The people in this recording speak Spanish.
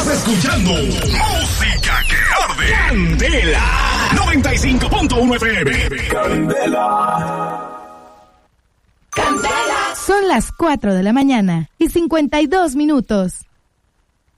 escuchando música que arde. Candela 95.1 FM. Candela. Son las 4 de la mañana y 52 minutos.